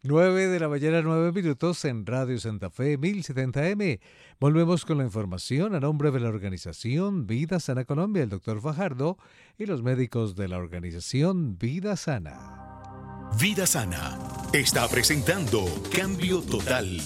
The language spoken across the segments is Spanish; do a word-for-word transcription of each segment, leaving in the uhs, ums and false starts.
Nueve de la mañana, nueve minutos en Radio Santa Fe mil setenta M. Volvemos con la información a nombre de la organización Vida Sana Colombia, el doctor Fajardo y los médicos de la organización Vida Sana. Vida Sana está presentando Cambio Total,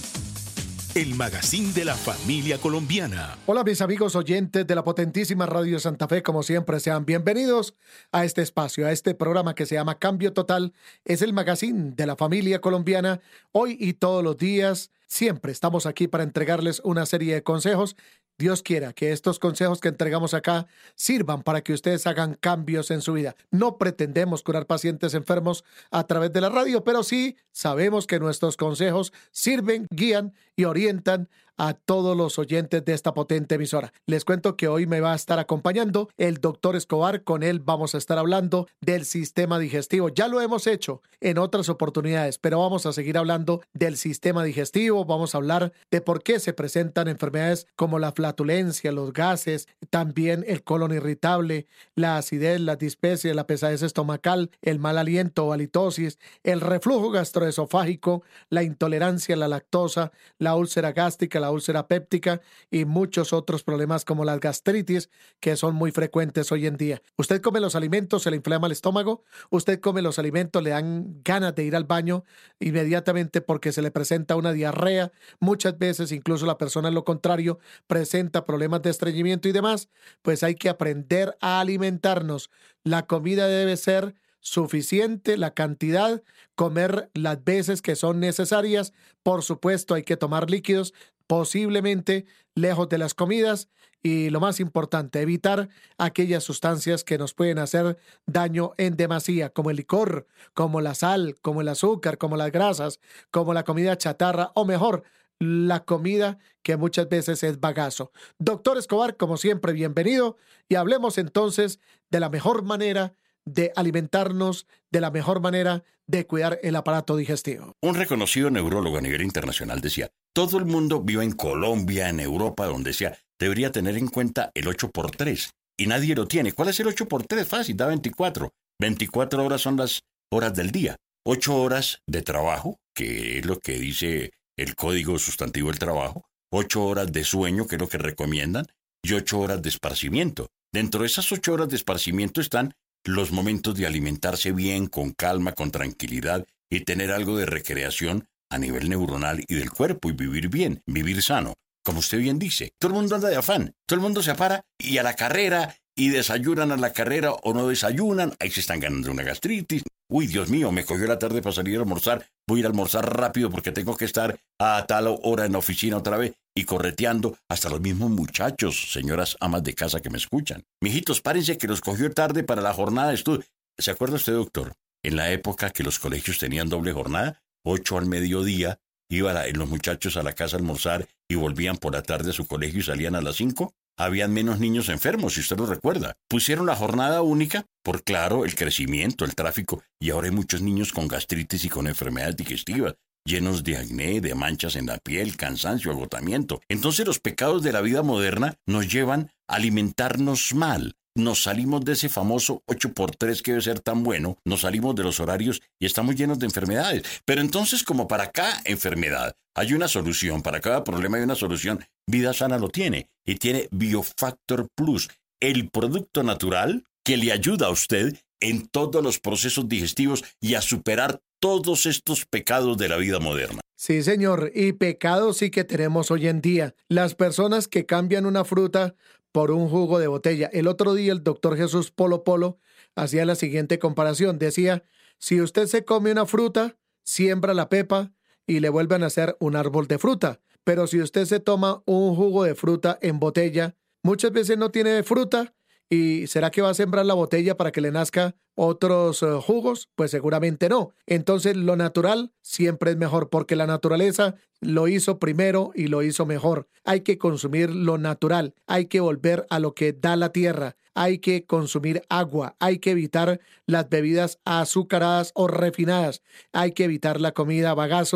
el magazine de la familia colombiana. Hola mis amigos oyentes de la potentísima Radio Santa Fe, como siempre sean bienvenidos a este espacio, a este programa que se llama Cambio Total. Es el magazine de la familia colombiana, hoy y todos los días. Siempre estamos aquí para entregarles una serie de consejos. Dios quiera que estos consejos que entregamos acá sirvan para que ustedes hagan cambios en su vida. No pretendemos curar pacientes enfermos a través de la radio, pero sí sabemos que nuestros consejos sirven, guían y orientan a todos los oyentes de esta potente emisora. Les cuento que hoy me va a estar acompañando el doctor Escobar. Con él vamos a estar hablando del sistema digestivo. Ya lo hemos hecho en otras oportunidades, pero vamos a seguir hablando del sistema digestivo. Vamos a hablar de por qué se presentan enfermedades como la flatulencia, los gases, también el colon irritable, la acidez, la dispepsia, la pesadez estomacal, el mal aliento o halitosis, el reflujo gastroesofágico, la intolerancia a la lactosa, la úlcera gástrica, la úlcera péptica y muchos otros problemas como las gastritis que son muy frecuentes hoy en día. Usted come los alimentos, se le inflama el estómago, usted come los alimentos, le dan ganas de ir al baño inmediatamente porque se le presenta una diarrea, muchas veces incluso la persona en lo contrario presenta problemas de estreñimiento y demás, pues hay que aprender a alimentarnos. La comida debe ser suficiente, la cantidad, comer las veces que son necesarias. Por supuesto, hay que tomar líquidos, posiblemente lejos de las comidas, y lo más importante, evitar aquellas sustancias que nos pueden hacer daño en demasía, como el licor, como la sal, como el azúcar, como las grasas, como la comida chatarra, o mejor, la comida que muchas veces es bagazo. Doctor Escobar, como siempre, bienvenido, y hablemos entonces de la mejor manera de alimentarnos, de la mejor manera de cuidar el aparato digestivo. Un reconocido neurólogo a nivel internacional decía, todo el mundo vive en Colombia, en Europa, donde sea, debería tener en cuenta el ocho por tres, y nadie lo tiene. ¿Cuál es el ocho por tres? Fácil, da veinticuatro. veinticuatro horas son las horas del día. ocho horas de trabajo, que es lo que dice el Código Sustantivo del Trabajo, ocho horas de sueño, que es lo que recomiendan, y ocho horas de esparcimiento. Dentro de esas ocho horas de esparcimiento están los momentos de alimentarse bien, con calma, con tranquilidad y tener algo de recreación a nivel neuronal y del cuerpo y vivir bien, vivir sano. Como usted bien dice, todo el mundo anda de afán, todo el mundo se para y a la carrera y desayunan a la carrera o no desayunan, ahí se están ganando una gastritis. Uy, Dios mío, me cogió la tarde para salir a almorzar, voy a ir a almorzar rápido porque tengo que estar a tal hora en la oficina otra vez y correteando hasta los mismos muchachos, señoras amas de casa que me escuchan. Mijitos, párense que los cogió tarde para la jornada de estudio. ¿Se acuerda usted, doctor? En la época que los colegios tenían doble jornada, ocho al mediodía, iban los muchachos a la casa a almorzar y volvían por la tarde a su colegio y salían a las cinco. Habían menos niños enfermos, si usted lo recuerda. Pusieron la jornada única por, claro, el crecimiento, el tráfico, y ahora hay muchos niños con gastritis y con enfermedades digestivas, llenos de acné, de manchas en la piel, cansancio, agotamiento. Entonces los pecados de la vida moderna nos llevan a alimentarnos mal. Nos salimos de ese famoso ocho por tres que debe ser tan bueno, nos salimos de los horarios y estamos llenos de enfermedades. Pero entonces, como para cada enfermedad hay una solución, para cada problema hay una solución, Vida Sana lo tiene y tiene Biofactor Plus, el producto natural que le ayuda a usted en todos los procesos digestivos y a superar todos estos pecados de la vida moderna. Sí, señor, y pecados sí que tenemos hoy en día. Las personas que cambian una fruta por un jugo de botella. El otro día el doctor Jesús Polo Polo hacía la siguiente comparación. Decía, si usted se come una fruta, siembra la pepa y le vuelven a hacer un árbol de fruta. Pero si usted se toma un jugo de fruta en botella, muchas veces no tiene fruta. ¿Y será que va a sembrar la botella para que le nazca otros uh, jugos? Pues seguramente no. Entonces lo natural siempre es mejor porque la naturaleza lo hizo primero y lo hizo mejor. Hay que consumir lo natural, hay que volver a lo que da la tierra, hay que consumir agua, hay que evitar las bebidas azucaradas o refinadas, hay que evitar la comida bagazo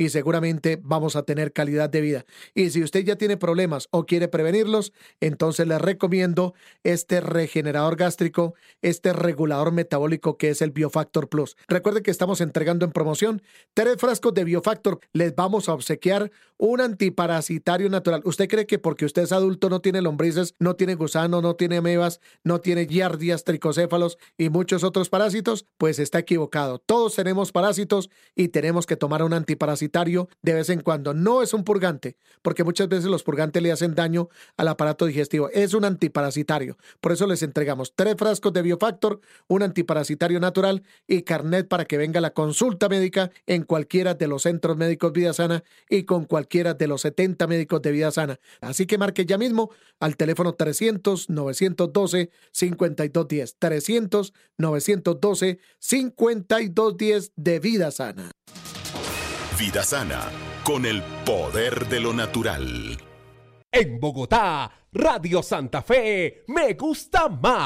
y seguramente vamos a tener calidad de vida. Y si usted ya tiene problemas o quiere prevenirlos, entonces le recomiendo este regenerador gástrico, este regulador metabólico que es el Biofactor Plus. Recuerde que estamos entregando en promoción tres frascos de Biofactor. Les vamos a obsequiar un antiparasitario natural. ¿Usted cree que porque usted es adulto no tiene lombrices, no tiene gusano, no tiene amebas, no tiene giardias, tricocéfalos y muchos otros parásitos? Pues está equivocado. Todos tenemos parásitos y tenemos que tomar un antiparasitario de vez en cuando. No es un purgante, porque muchas veces los purgantes le hacen daño al aparato digestivo. Es un antiparasitario. Por eso les entregamos tres frascos de Biofactor, un antiparasitario natural y carnet para que venga la consulta médica en cualquiera de los centros médicos Vida Sana y con cualquiera de los setenta médicos de Vida Sana. Así que marque ya mismo al teléfono trescientos, novecientos doce, cincuenta y dos diez. trescientos, novecientos doce, cincuenta y dos diez de Vida Sana. Vida Sana, con el poder de lo natural. En Bogotá, Radio Santa Fe, me gusta más.